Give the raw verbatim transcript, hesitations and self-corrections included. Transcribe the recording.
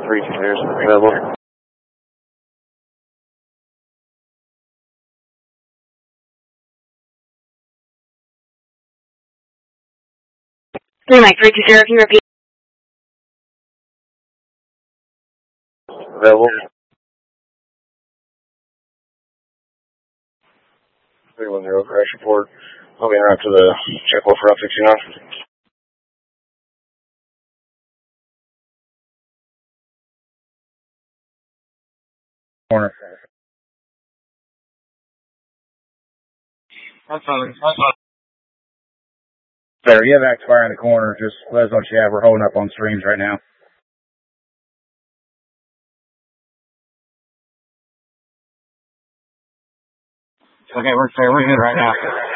three clears available. three Mike three two zero, can you repeat? Available. three one zero, crash report. I'll be en route to the checkwell for Route sixty-nine. Corner. That's fine. That's fine. There, you have Act Fire in the corner. Just let us know what you have. We're holding up on streams right now. Okay, we're, we're good right now.